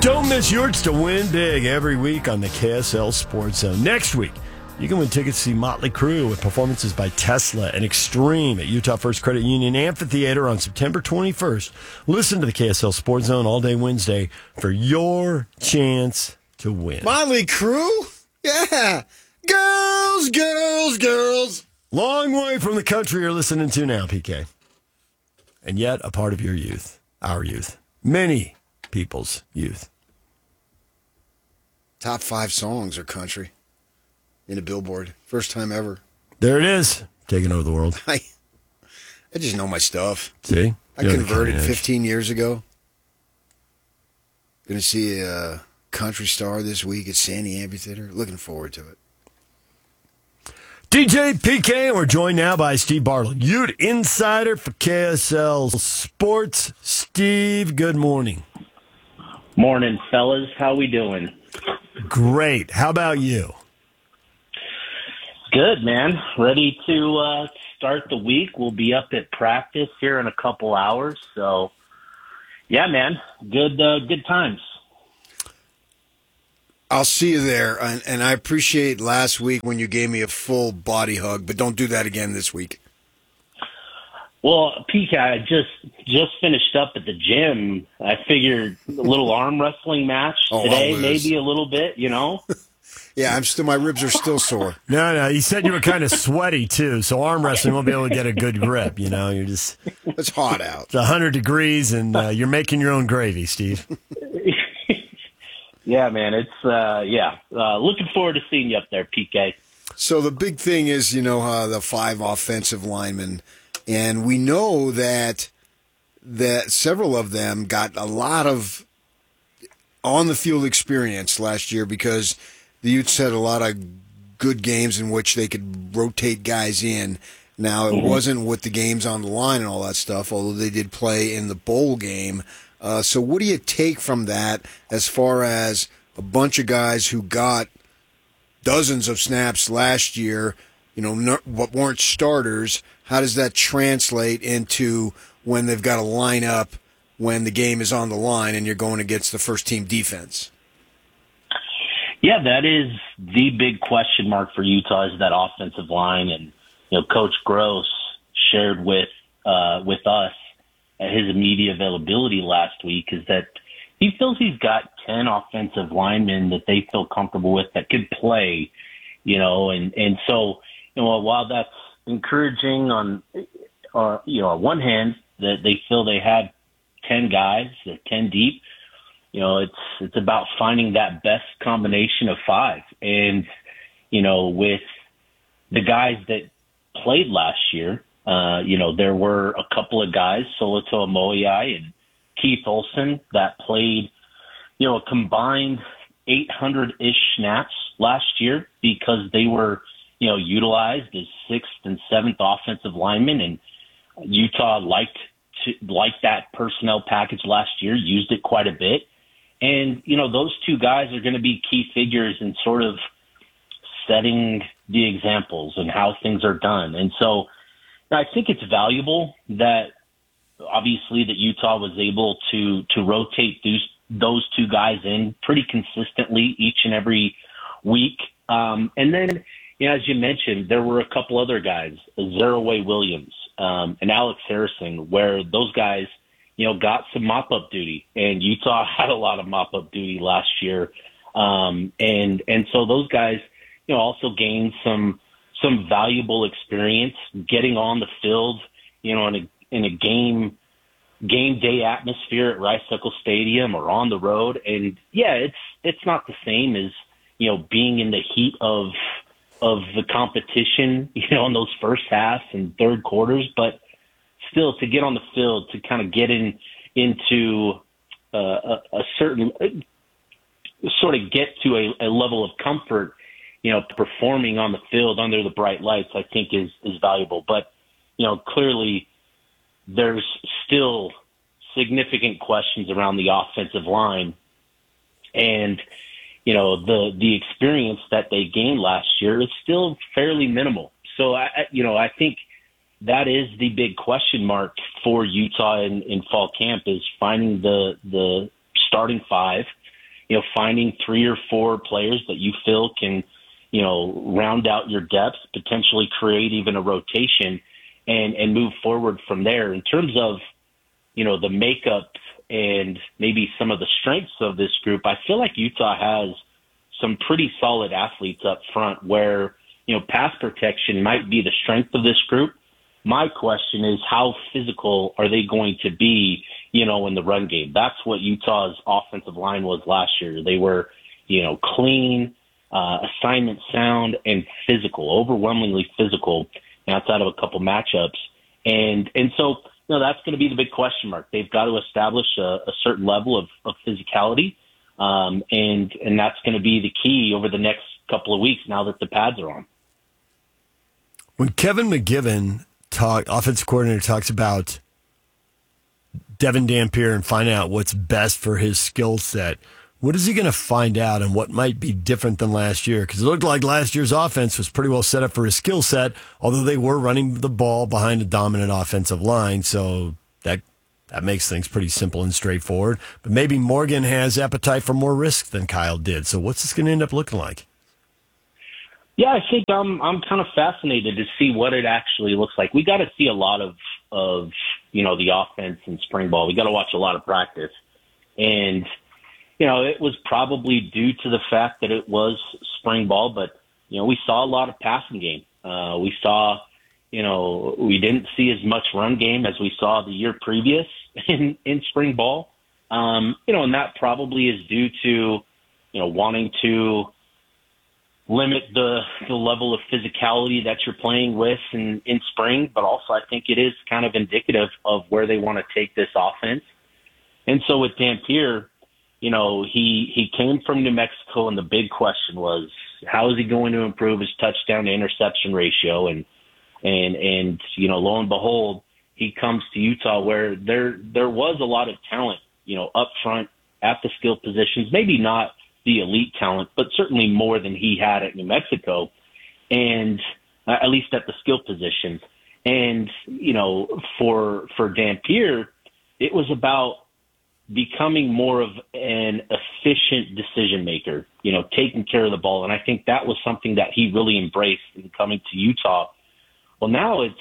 Don't miss Yurts to win big every week on the KSL Sports Zone. Next week, you can win tickets to see Motley Crue with performances by Tesla and Extreme at Utah First Credit Union Amphitheater on September 21st. Listen to the KSL Sports Zone all day Wednesday for your chance to win. Motley Crue? Yeah. Girls, girls, girls. Long way from the country you're listening to now, PK. And yet a part of your youth, our youth, many people's youth. Top 5 songs are country in a Billboard. First time ever. There it is. Taking over the world. I just know my stuff. See? I converted 15 years ago. Going to see a country star this week at Sandy Amphitheater. Looking forward to it. DJ PK, and we're joined now by Steve Barlow, Ute Insider for KSL Sports. Steve, good morning. Morning, fellas. How we doing? Great. How about you? Good, man. Ready to start the week. We'll be up at practice here in a couple hours. So, yeah, man. Good times. I'll see you there, and I appreciate last week when you gave me a full body hug, but don't do that again this week. Well, PK, I just finished up at the gym. I figured a little arm wrestling match today, maybe a little bit, you know? Yeah, my ribs are still sore. No, he said you were kind of sweaty, too, so arm wrestling won't be able to get a good grip, you know? You're just... It's hot out. It's 100 degrees, and you're making your own gravy, Steve. Yeah, man, it's, looking forward to seeing you up there, PK. So the big thing is, the 5 offensive linemen, and we know that several of them got a lot of on-the-field experience last year because the Utes had a lot of good games in which they could rotate guys in. Now, it wasn't with the games on the line and all that stuff, although they did play in the bowl game. So what do you take from that as far as a bunch of guys who got dozens of snaps last year, what weren't starters? How does that translate into when they've got to line up when the game is on the line and you're going against the first-team defense? Yeah, that is the big question mark for Utah is that offensive line. And, Coach Gross shared with us at his media availability last week is that he feels he's got 10 offensive linemen that they feel comfortable with that could play, and so, while that's encouraging on one hand that they feel they had 10 guys, 10 deep, it's about finding that best combination of 5. And, with the guys that played last year, there were a couple of guys, Soloto Amoyai and Keith Olson, that played, a combined 800-ish snaps last year because they were, utilized as 6th and 7th offensive linemen. And Utah liked that personnel package last year, used it quite a bit. And, those 2 guys are going to be key figures in sort of setting the examples and how things are done. And so, I think it's valuable that obviously that Utah was able to rotate those 2 guys in pretty consistently each and every week. And then, as you mentioned, there were a couple other guys, Zeraway Williams and Alex Harrison, where those guys, got some mop-up duty. And Utah had a lot of mop-up duty last year. And so those guys, also gained some valuable experience getting on the field, in a game day atmosphere at Rice-Eccles Stadium or on the road. And yeah, it's not the same as, being in the heat of the competition, in those first half and third quarters, but still to get on the field, to kind of get into a certain sort of get to a level of comfort, performing on the field under the bright lights, I think is valuable. But, clearly there's still significant questions around the offensive line. And, the experience that they gained last year is still fairly minimal. So, I think that is the big question mark for Utah in fall camp is finding the starting 5 finding 3 or 4 players that you feel can, round out your depth, potentially create even a rotation and move forward from there. In terms of, the makeup and maybe some of the strengths of this group, I feel like Utah has some pretty solid athletes up front where, pass protection might be the strength of this group. My question is, how physical are they going to be, in the run game? That's what Utah's offensive line was last year. They were, clean, assignment sound, and physical, overwhelmingly physical outside of a couple matchups. And so, that's going to be the big question mark. They've got to establish a certain level of physicality. And that's going to be the key over the next couple of weeks now that the pads are on. When Kevin McGivern, offensive coordinator, talks about Devin Dampier and finding out what's best for his skill set, what is he going to find out and what might be different than last year? Because it looked like last year's offense was pretty well set up for his skill set, although they were running the ball behind a dominant offensive line. So that makes things pretty simple and straightforward. But maybe Morgan has appetite for more risk than Kyle did. So what's this going to end up looking like? Yeah, I think I'm kind of fascinated to see what it actually looks like. We got to see a lot of the offense in spring ball. We got to watch a lot of practice. And it was probably due to the fact that it was spring ball, but, we saw a lot of passing game. We saw, we didn't see as much run game as we saw the year previous in spring ball. And that probably is due to, wanting to limit the level of physicality that you're playing with in spring, but also I think it is kind of indicative of where they want to take this offense. And so with Dampier, he came from New Mexico, and the big question was, how is he going to improve his touchdown to interception ratio? And lo and behold, he comes to Utah where there was a lot of talent, up front at the skill positions, maybe not the elite talent, but certainly more than he had at New Mexico, and at least at the skill positions. And, for Dampier, it was about becoming more of an efficient decision maker, taking care of the ball. And I think that was something that he really embraced in coming to Utah. Well, now it's,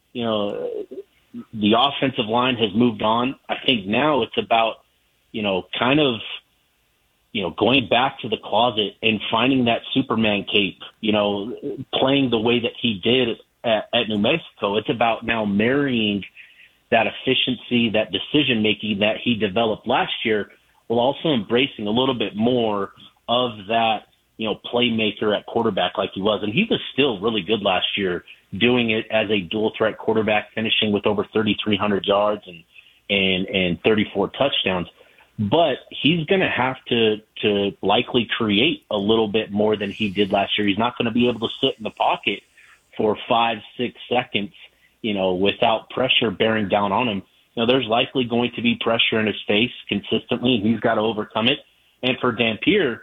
the offensive line has moved on. I think now it's about, kind of, going back to the closet and finding that Superman cape, playing the way that he did at New Mexico. It's about now marrying that efficiency, that decision-making that he developed last year, while also embracing a little bit more of that, playmaker at quarterback like he was. And he was still really good last year, doing it as a dual-threat quarterback, finishing with over 3,300 yards and 34 touchdowns. But he's going to have to likely create a little bit more than he did last year. He's not going to be able to sit in the pocket for 5-6 seconds, without pressure bearing down on him. There's likely going to be pressure in his face consistently, and he's got to overcome it. And for Dampier,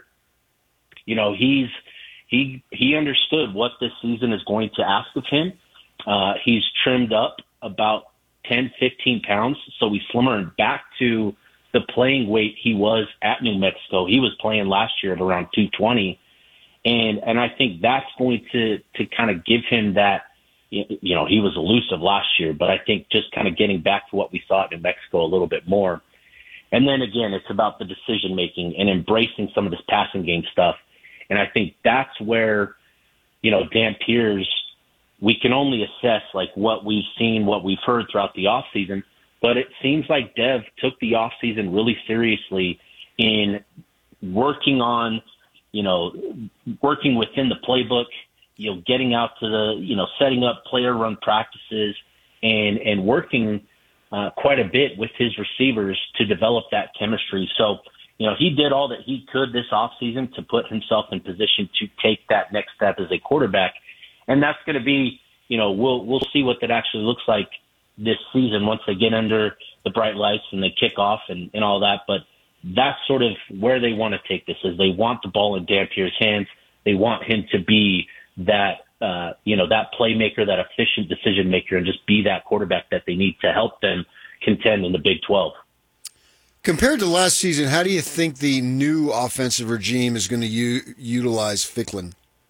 he understood what this season is going to ask of him. He's trimmed up about 10, 15 pounds, so he's slimmer and back to the playing weight he was at New Mexico. He was playing last year at around 220. And I think that's going to kind of give him that, he was elusive last year, but I think just kind of getting back to what we saw at New Mexico a little bit more. And then again, it's about the decision making and embracing some of this passing game stuff. And I think that's where, Dampier's, we can only assess like what we've seen, what we've heard throughout the off season. But it seems like Dev took the offseason really seriously in working on, working within the playbook, getting out to the, setting up player run practices and working quite a bit with his receivers to develop that chemistry. So, he did all that he could this offseason to put himself in position to take that next step as a quarterback. And that's going to be, we'll see what that actually looks like this season once they get under the bright lights and they kick off and all that. But that's sort of where they want to take this, is they want the ball in Dampier's hands. They want him to be that, that playmaker, that efficient decision maker, and just be that quarterback that they need to help them contend in the Big 12. Compared to last season, how do you think the new offensive regime is going to utilize Ficklin?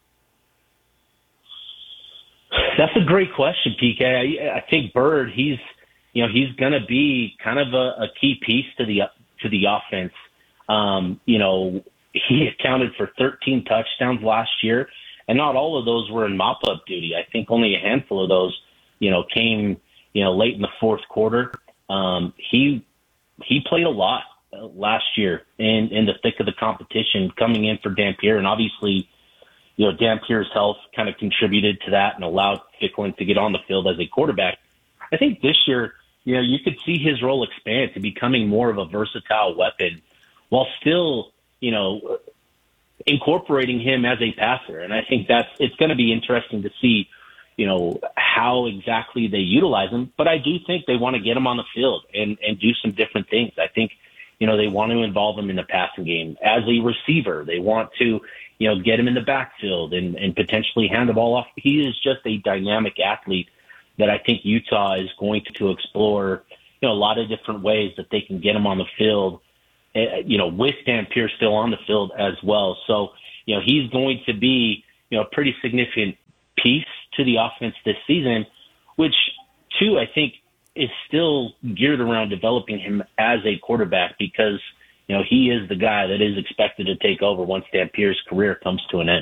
That's a great question, PK. I think Bird, he's going to be kind of a key piece to the offense. He accounted for 13 touchdowns last year, and not all of those were in mop-up duty. I think only a handful of those, came, late in the fourth quarter. He played a lot last year in the thick of the competition coming in for Dampier. And obviously, Dampier's health kind of contributed to that and allowed Ficklin to get on the field as a quarterback. I think this year, you could see his role expand to becoming more of a versatile weapon while still, incorporating him as a passer. And I think it's going to be interesting to see, how exactly they utilize him. But I do think they want to get him on the field and do some different things. I think, they want to involve him in the passing game as a receiver. They want to, get him in the backfield and potentially hand the ball off. He is just a dynamic athlete that I think Utah is going to explore, a lot of different ways that they can get him on the field, with Dampier still on the field as well. So, he's going to be, a pretty significant piece to the offense this season, which, too, I think is still geared around developing him as a quarterback because, he is the guy that is expected to take over once Dampier's career comes to an end.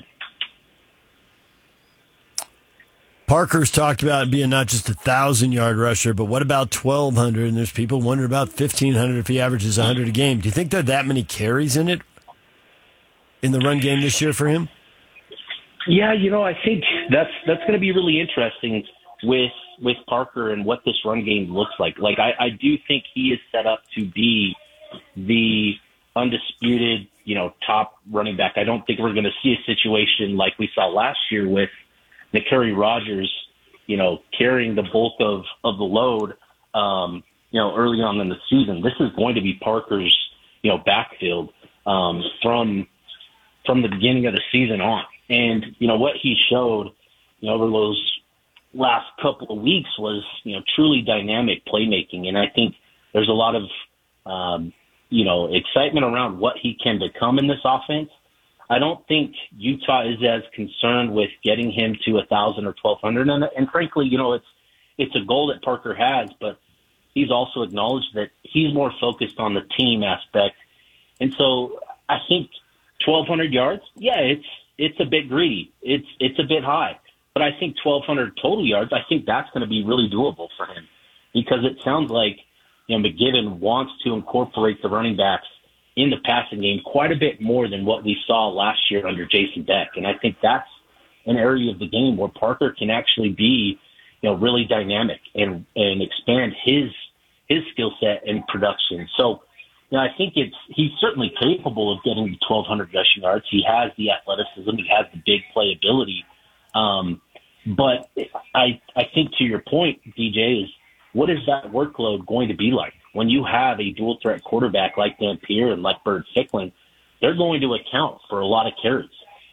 Parker's talked about being not just 1,000-yard rusher, but what about 1,200? And there's people wondering about 1,500 if he averages 100 a game. Do you think there are that many carries in it in the run game this year for him? Yeah, I think that's going to be really interesting with Parker and what this run game looks like. Like, I do think he is set up to be the undisputed, top running back. I don't think we're going to see a situation like we saw last year with N'Keary Rodgers, carrying the bulk of the load, early on in the season. This is going to be Parker's, backfield from the beginning of the season on. And, what he showed, over those last couple of weeks was, truly dynamic playmaking. And I think there's a lot of, excitement around what he can become in this offense. I don't think Utah is as concerned with getting him to 1,000 or 1,200. And frankly, it's a goal that Parker has, but he's also acknowledged that he's more focused on the team aspect. And so I think 1,200 yards, yeah, it's a bit greedy. It's a bit high. But I think 1,200 total yards, I think that's going to be really doable for him because it sounds like, McGibbon wants to incorporate the running backs in the passing game quite a bit more than what we saw last year under Jason Beck. And I think that's an area of the game where Parker can actually be, really dynamic and expand his skill set and production. So, I think he's certainly capable of getting 1,200 rushing yards. He has the athleticism. He has the big playability. But I think to your point, DJ, is what is that workload going to be like? When you have a dual-threat quarterback like Dampier and like Bird Ficklin, they're going to account for a lot of carries.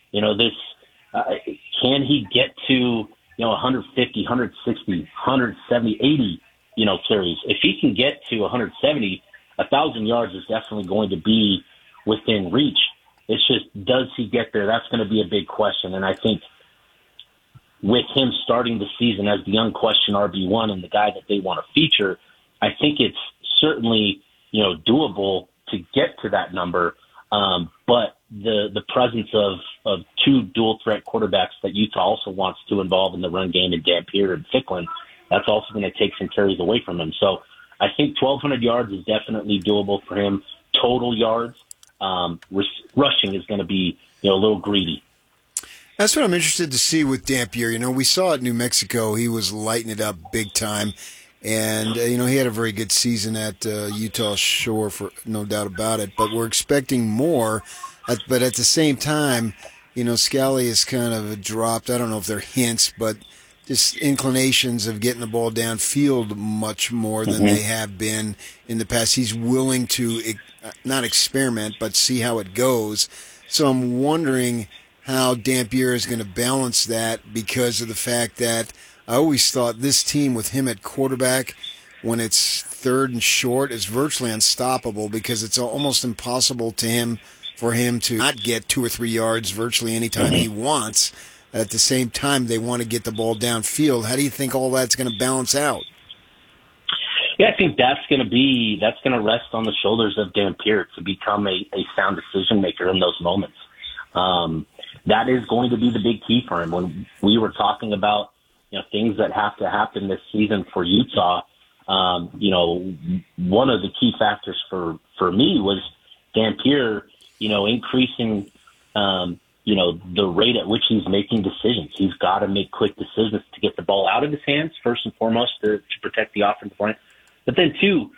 Can he get to 150, 160, 170, 80 carries? If he can get to 170, 1,000 yards is definitely going to be within reach. It's just, does he get there? That's going to be a big question. And I think with him starting the season as the unquestioned RB1 and the guy that they want to feature, I think it's certainly, doable to get to that number. But the presence of two dual threat quarterbacks that Utah also wants to involve in the run game in Dampier and Ficklin, that's also going to take some carries away from him. So I think 1,200 yards is definitely doable for him. Total yards, rushing is going to be, a little greedy. That's what I'm interested to see with Dampier. We saw at New Mexico, he was lighting it up big time. And, he had a very good season at Utah Shore, for no doubt about it. But we're expecting more. But at the same time, Scally has kind of dropped, I don't know if they're hints, but just inclinations of getting the ball downfield much more than they have been in the past. He's willing to not experiment, but see how it goes. So I'm wondering how Dampier is going to balance that because of the fact that I always thought this team with him at quarterback, when it's 3rd and short is virtually unstoppable because it's almost impossible for him to not get 2 or 3 yards virtually anytime he wants. At the same time, they want to get the ball downfield. How do you think all that's going to balance out? Yeah, I think that's going to rest on the shoulders of Dampier to become a sound decision maker in those moments. That is going to be the big key for him. When we were talking about, things that have to happen this season for Utah, one of the key factors for me was Dampier, increasing, the rate at which he's making decisions. He's got to make quick decisions to get the ball out of his hands, first and foremost, to protect the offensive line. But then, too,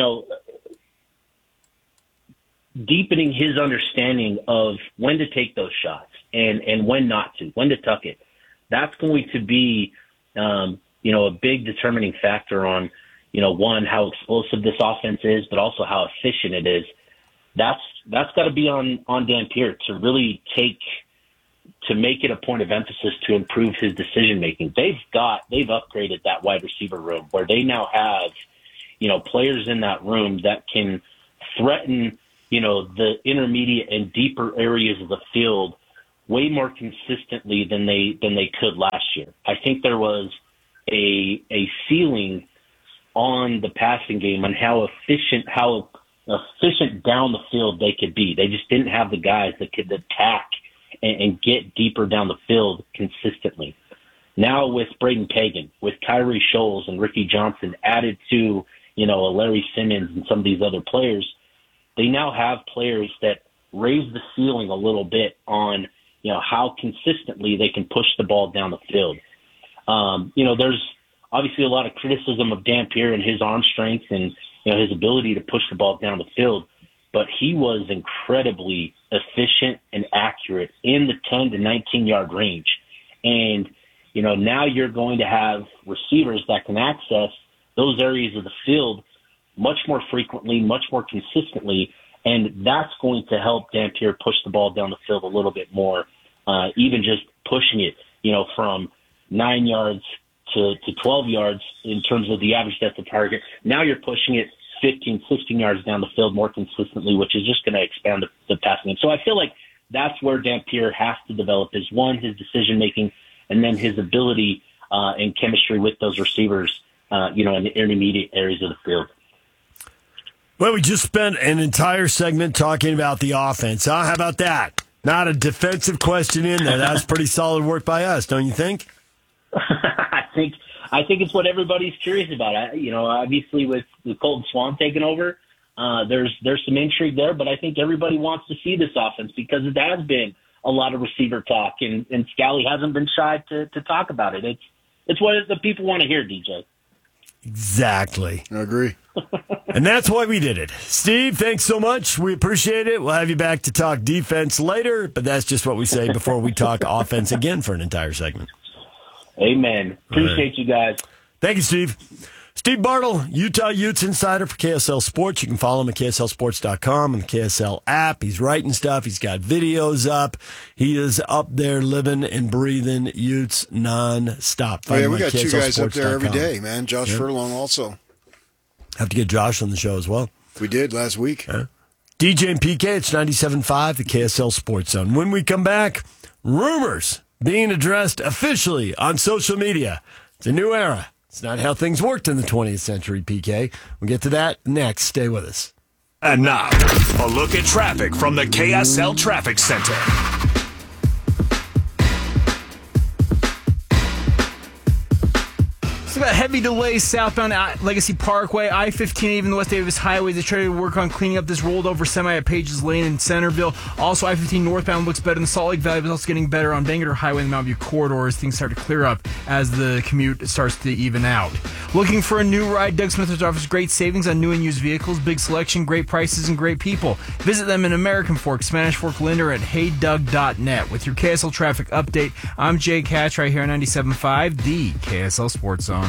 deepening his understanding of when to take those shots and when not to, when to tuck it. That's going to be, a big determining factor on, one, how explosive this offense is, but also how efficient it is. That's got to be on Dampier to really make it a point of emphasis to improve his decision making. They've upgraded that wide receiver room where they now have, players in that room that can threaten, the intermediate and deeper areas of the field way more consistently than they could last year. I think there was a ceiling on the passing game on how efficient down the field they could be. They just didn't have the guys that could attack and get deeper down the field consistently. Now with Braden Pagan, with Kyrie Scholes and Ricky Johnson added to, a Larry Simmons and some of these other players, they now have players that raise the ceiling a little bit on, how consistently they can push the ball down the field. There's obviously a lot of criticism of Dampier and his arm strength and, his ability to push the ball down the field, but he was incredibly efficient and accurate in the 10 to 19-yard range. And, now you're going to have receivers that can access those areas of the field much more frequently, much more consistently, and that's going to help Dampier push the ball down the field a little bit more, even just pushing it, from 9 yards to 12 yards in terms of the average depth of target. Now you're pushing it 15, 16 yards down the field more consistently, which is just going to expand the passing game. So I feel like that's where Dampier has to develop is, one, his decision-making, and then his ability and chemistry with those receivers, in the intermediate areas of the field. Well, we just spent an entire segment talking about the offense. How about that? Not a defensive question in there. That's pretty solid work by us, don't you think? I think it's what everybody's curious about. Obviously with Colton Swan taking over, there's some intrigue there, but I think everybody wants to see this offense because it has been a lot of receiver talk, and Scally hasn't been shy to talk about it. It's what the people want to hear, DJ. Exactly. I agree. And that's why we did it. Steve, thanks so much. We appreciate it. We'll have you back to talk defense later, but that's just what we say before we talk offense again for an entire segment. Amen. Appreciate you guys. Thank you, Steve. Steve Bartle, Utah Utes insider for KSL Sports. You can follow him at KSLSports.com and the KSL app. He's writing stuff. He's got videos up. He is up there living and breathing Utes nonstop. Oh, yeah, we got two guys up there every day, man. Josh Furlong also. Have to get Josh on the show as well. We did last week. DJ and PK, it's 97.5, the KSL Sports Zone. When we come back, rumors being addressed officially on social media. It's a new era. It's not how things worked in the 20th century, PK. We'll get to that next. Stay with us. And now, a look at traffic from the KSL Traffic Center. It's about heavy delays southbound Legacy Parkway, I-15, even the West Davis Highway. They try to work on cleaning up this rolled over semi at Pages Lane in Centerville. Also, I-15 northbound looks better in the Salt Lake Valley, but also getting better on Bangerter Highway and the Mountain View corridor as things start to clear up as the commute starts to even out. Looking for a new ride? Doug Smith offers great savings on new and used vehicles, big selection, great prices, and great people. Visit them in American Fork, Spanish Fork, Linder at heydoug.net. With your KSL traffic update, I'm Jake Hatch right here on 97.5, the KSL Sports Zone.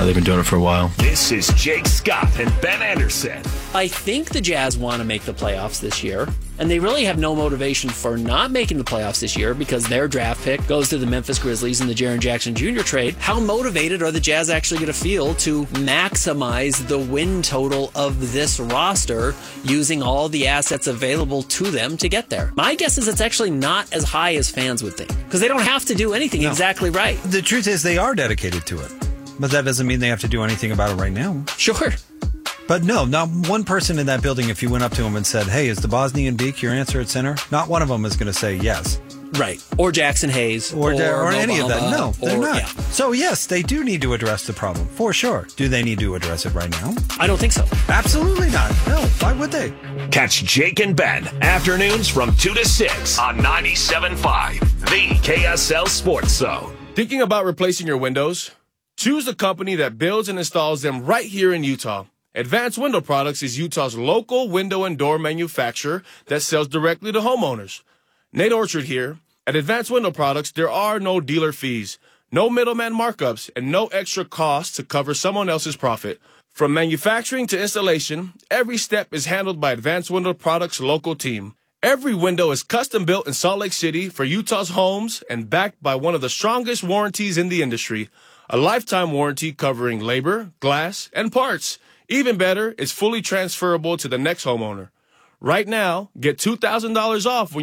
they've been doing it for a while. This is Jake Scott and Ben Anderson. I think the Jazz want to make the playoffs this year, and they really have no motivation for not making the playoffs this year because their draft pick goes to the Memphis Grizzlies in the Jaren Jackson Jr. trade. How motivated are the Jazz actually going to feel to maximize the win total of this roster using all the assets available to them to get there? My guess is it's actually not as high as fans would think because they don't have to do anything exactly right. The truth is they are dedicated to it, but that doesn't mean they have to do anything about it right now. Sure. But no, not one person in that building, if you went up to them and said, hey, is the Bosnian Beak your answer at center? Not one of them is going to say yes. Right. Or Jackson Hayes. Or any of that. No, they're not. Yeah. So, yes, they do need to address the problem, for sure. Do they need to address it right now? I don't think so. Absolutely not. No, why would they? Catch Jake and Ben afternoons from 2 to 6 on 97.5, the KSL Sports Zone. Thinking about replacing your windows? Choose a company that builds and installs them right here in Utah. Advanced Window Products is Utah's local window and door manufacturer that sells directly to homeowners. Nate Orchard here. At Advanced Window Products, there are no dealer fees, no middleman markups, and no extra costs to cover someone else's profit. From manufacturing to installation, every step is handled by Advanced Window Products' local team. Every window is custom built in Salt Lake City for Utah's homes and backed by one of the strongest warranties in the industry, a lifetime warranty covering labor, glass, and parts. Even better, it's fully transferable to the next homeowner. Right now, get $2,000 off when